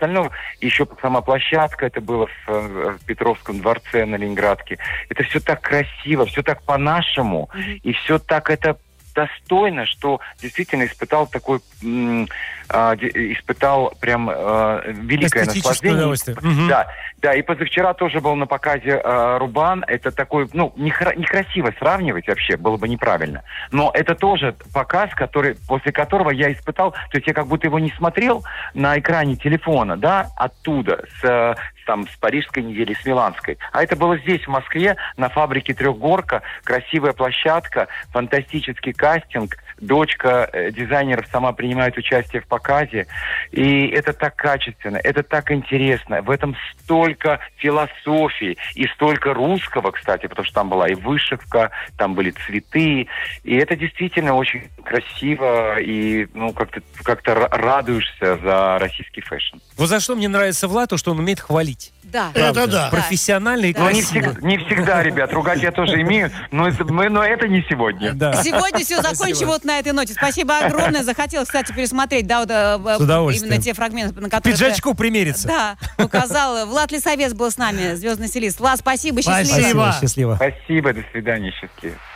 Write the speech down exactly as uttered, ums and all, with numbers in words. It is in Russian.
остального, еще сама площадка, это было в, в Петровском дворце на Ленинградке. Это все так красиво, все так по-нашему, mm-hmm. и все так это достойно, что действительно испытал такой, м, а, испытал прям а, великое наслаждение. Угу. Да, да, и позавчера тоже был на показе а, Рубан. Это такой, ну, нехра- некрасиво сравнивать вообще, было бы неправильно. Но это тоже показ, который, после которого я испытал, то есть я как будто его не смотрел на экране телефона, да, оттуда, с, там, с Парижской недели, с Миланской. А это было здесь, в Москве, на фабрике «Трехгорка», красивая площадка, фантастический кастинг, дочка э, дизайнеров сама принимает участие в показе, и это так качественно, это так интересно, в этом столько философии и столько русского, кстати, потому что там была и вышивка, там были цветы, и это действительно очень красиво, и ну как-то, как-то радуешься за российский фэшн. Вот за что мне нравится Влад, то, что он умеет хвалить. Да. Правда, это да. Профессионально и Да. Но не, красиво. всег- не всегда, ребят, ругать я тоже имею, но, это- мы- но это не сегодня. Да. Сегодня все закончим вот на этой ноте. Спасибо огромное. Захотелось, кстати, пересмотреть, да, вот, э, С удовольствием. именно те фрагменты, на которые... Пиджачку примериться. Да, указал. Влад Лисовец был с нами, звездный стилист. Влад, спасибо, счастливо. Спасибо. Счастливо. Спасибо, до свидания, счастливо.